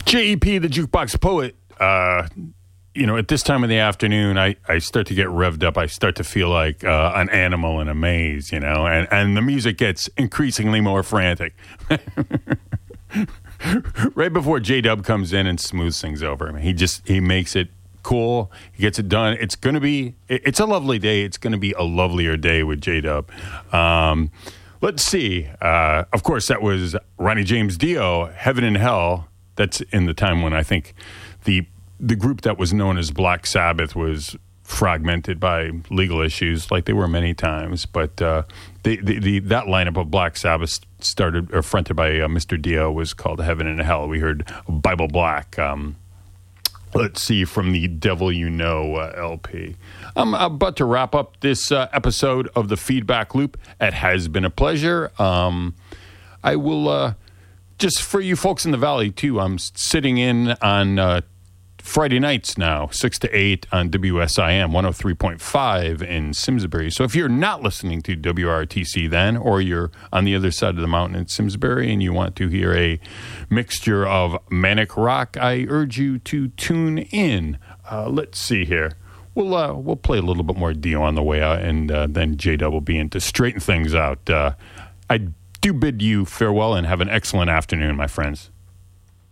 JEP, the Jukebox Poet. At this time of the afternoon, I start to get revved up. I start to feel like an animal in a maze, and the music gets increasingly more frantic. Right before J-Dub comes in and smooths things over. He makes it cool. He gets it done. It's a lovely day. It's going to be a lovelier day with J-Dub. Let's see. Of course, that was Ronnie James Dio, Heaven and Hell. That's in the time when I think the group that was known as Black Sabbath was fragmented by legal issues, like they were many times. But that lineup of Black Sabbath fronted by Mr. Dio was called Heaven and Hell. We heard Bible Black. Let's see, from the Devil You Know LP. I'm about to wrap up this episode of the Feedback Loop. It has been a pleasure. I will, just for you folks in the Valley, too, I'm sitting in on Friday nights now, 6 to 8 on WSIM 103.5 in Simsbury. So if you're not listening to WRTC then, or you're on the other side of the mountain in Simsbury and you want to hear a mixture of manic rock, I urge you to tune in. Let's see here. We'll play a little bit more Dio on the way out, and then J-Dub will be in to straighten things out. I do bid you farewell and have an excellent afternoon, my friends.